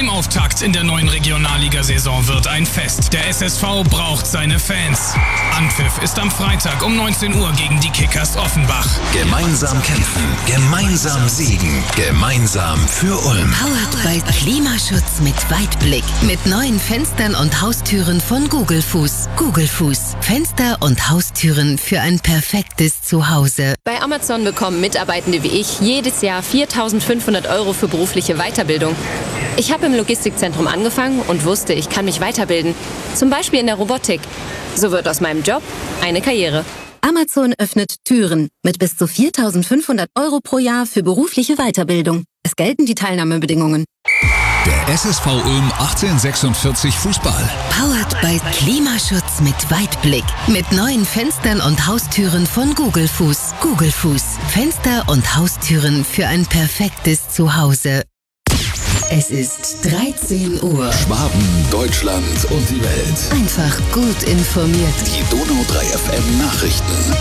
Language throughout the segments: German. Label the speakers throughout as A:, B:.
A: Heimauftakt in der neuen Regionalligasaison wird ein Fest. Der SSV braucht seine Fans. Anpfiff ist am Freitag um 19 Uhr gegen die Kickers Offenbach.
B: Gemeinsam kämpfen, gemeinsam siegen, gemeinsam für Ulm.
C: Powered by Klimaschutz mit Weitblick. Mit neuen Fenstern und Haustüren von Google Fuß. Google Fuß. Fenster und Haustüren für ein perfektes Zuhause.
D: Bei Amazon bekommen Mitarbeitende wie ich jedes Jahr 4.500 € für berufliche Weiterbildung. Ich habe im Logistikzentrum angefangen und wusste, ich kann mich weiterbilden. Zum Beispiel in der Robotik. So wird aus meinem Job eine Karriere.
C: Amazon öffnet Türen mit bis zu 4.500 € pro Jahr für berufliche Weiterbildung. Es gelten die Teilnahmebedingungen.
B: Der SSV Ulm 1846 Fußball.
C: Powered by Klimaschutz mit Weitblick. Mit neuen Fenstern und Haustüren von Google Fuß. Google Fuß. Fenster und Haustüren für ein perfektes Zuhause. Es ist 13 Uhr.
B: Schwaben, Deutschland und die Welt.
C: Einfach gut informiert.
B: Die Donau 3 FM Nachrichten.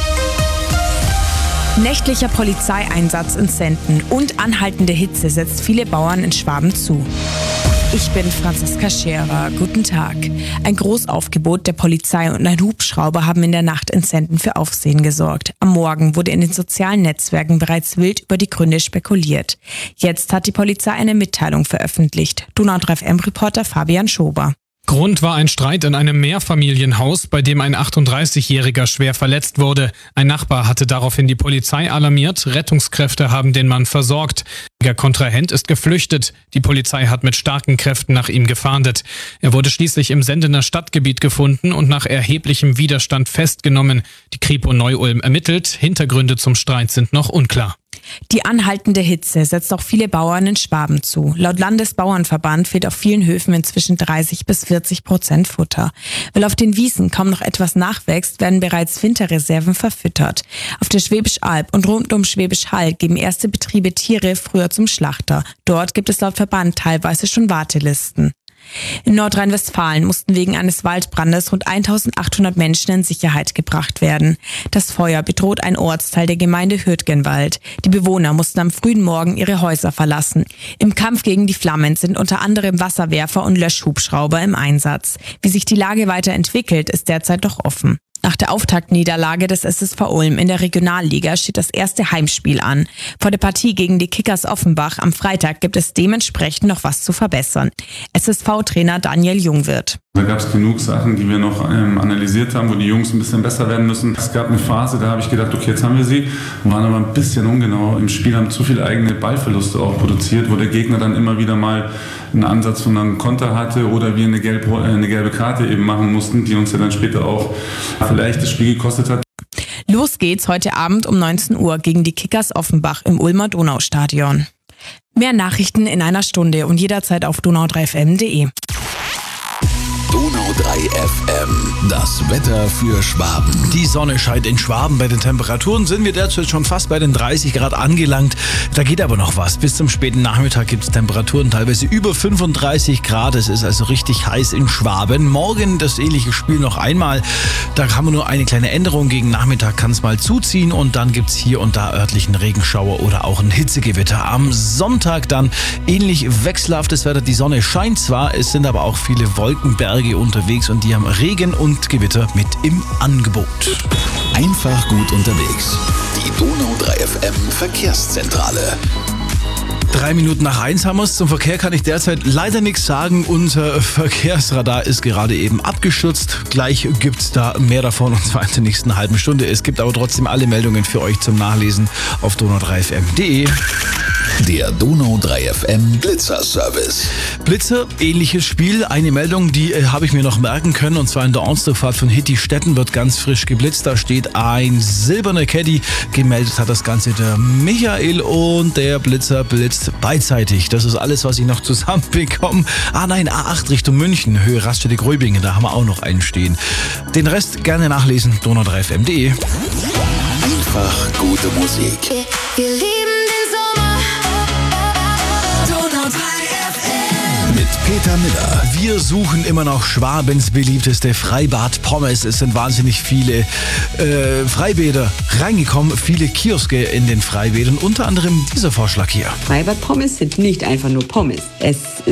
E: Nächtlicher Polizeieinsatz in Senden und anhaltende Hitze setzt viele Bauern in Schwaben zu. Ich bin Franziska Scherer. Guten Tag. Ein Großaufgebot der Polizei und ein Hubschrauber haben in der Nacht in Senden für Aufsehen gesorgt. Am Morgen wurde in den sozialen Netzwerken bereits wild über die Gründe spekuliert. Jetzt hat die Polizei eine Mitteilung veröffentlicht. Donau 3 FM-Reporter Fabian Schober.
A: Grund war ein Streit in einem Mehrfamilienhaus, bei dem ein 38-Jähriger schwer verletzt wurde. Ein Nachbar hatte daraufhin die Polizei alarmiert. Rettungskräfte haben den Mann versorgt. Der Kontrahent ist geflüchtet. Die Polizei hat mit starken Kräften nach ihm gefahndet. Er wurde schließlich im Sendener Stadtgebiet gefunden und nach erheblichem Widerstand festgenommen. Die Kripo Neu-Ulm ermittelt. Hintergründe zum Streit sind noch unklar.
E: Die anhaltende Hitze setzt auch viele Bauern in Schwaben zu. Laut Landesbauernverband fehlt auf vielen Höfen inzwischen 30-40% Futter. Weil auf den Wiesen kaum noch etwas nachwächst, werden bereits Winterreserven verfüttert. Auf der Schwäbisch Alb und rund um Schwäbisch Hall geben erste Betriebe Tiere früher zum Schlachter. Dort gibt es laut Verband teilweise schon Wartelisten. In Nordrhein-Westfalen mussten wegen eines Waldbrandes rund 1.800 Menschen in Sicherheit gebracht werden. Das Feuer bedroht einen Ortsteil der Gemeinde Hürtgenwald. Die Bewohner mussten am frühen Morgen ihre Häuser verlassen. Im Kampf gegen die Flammen sind unter anderem Wasserwerfer und Löschhubschrauber im Einsatz. Wie sich die Lage weiterentwickelt, ist derzeit noch offen. Nach der Auftaktniederlage des SSV Ulm in der Regionalliga steht das erste Heimspiel an. Vor der Partie gegen die Kickers Offenbach am Freitag gibt es dementsprechend noch was zu verbessern. SSV-Trainer Daniel Jungwirth.
F: Da gab es genug Sachen, die wir noch analysiert haben, wo die Jungs ein bisschen besser werden müssen. Es gab eine Phase, da habe ich gedacht, okay, jetzt haben wir sie, waren aber ein bisschen ungenau im Spiel, haben zu viele eigene Ballverluste auch produziert, wo der Gegner dann immer wieder mal einen Ansatz von einem Konter hatte oder wir eine gelbe Karte eben machen mussten, die uns ja dann später auch vielleicht das Spiel gekostet hat.
E: Los geht's heute Abend um 19 Uhr gegen die Kickers Offenbach im Ulmer Donaustadion. Mehr Nachrichten in einer Stunde und jederzeit auf donau3fm.de.
B: Donau 3 FM, das Wetter für Schwaben.
G: Die Sonne scheint in Schwaben. Bei den Temperaturen sind wir derzeit schon fast bei den 30 Grad angelangt. Da geht aber noch was. Bis zum späten Nachmittag gibt es Temperaturen teilweise über 35 Grad. Es ist also richtig heiß in Schwaben. Morgen das ähnliche Spiel noch einmal. Da haben wir nur eine kleine Änderung. Gegen Nachmittag kann es mal zuziehen und dann gibt es hier und da örtlichen Regenschauer oder auch ein Hitzegewitter. Am Sonntag dann ähnlich wechselhaftes Wetter. Die Sonne scheint zwar, es sind aber auch viele Wolkenberge unterwegs und die haben Regen und Gewitter mit im Angebot.
B: Einfach gut unterwegs. Die Donau 3 FM Verkehrszentrale.
G: 3 Minuten nach 1 haben wir es. Zum Verkehr kann ich derzeit leider nichts sagen. Unser Verkehrsradar ist gerade eben abgestürzt. Gleich gibt es da mehr davon und zwar in der nächsten halben Stunde. Es gibt aber trotzdem alle Meldungen für euch zum Nachlesen auf donau3fm.de.
B: Der Donau 3 FM Blitzer-Service.
G: Blitzer, ähnliches Spiel. Eine Meldung, die habe ich mir noch merken können. Und zwar in der Ortsdurchfahrt von Hittistetten wird ganz frisch geblitzt. Da steht ein silberner Caddy. Gemeldet hat das Ganze der Michael und der Blitzer blitzt beidseitig. Das ist alles, was ich noch zusammenbekomme. A8 Richtung München, Höhe Raststätte Gräubingen. Da haben wir auch noch einen stehen. Den Rest gerne nachlesen. donau3fm.de.
B: Einfach gute Musik.
H: Wir lieben den Sommer. Donau 3 FM.
B: Mit Peter Miller.
G: Wir suchen immer noch Schwabens beliebteste Freibad Pommes. Es sind wahnsinnig viele Freibäder reingekommen, viele Kioske in den Freibädern, unter anderem dieser Vorschlag hier.
I: Freibad Pommes sind nicht einfach nur Pommes. Es